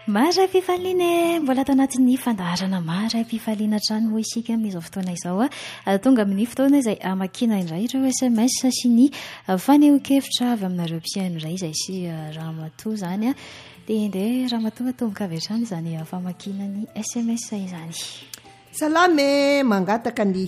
Maray mpifaliana mbola atao anatin'ny fandaharana maray mpifaliana trano ho isika amin'izao fotoana izao tonga amin'ny fotoana izay amakina indray ireo SMS sy ny fanehoan-kevitra avy aminareo mpiaino indray izay sy ramatoa zany dia ndeha ramatoa tomboka avy hatrany izany famakinany SMS izany. Salame mangataka ny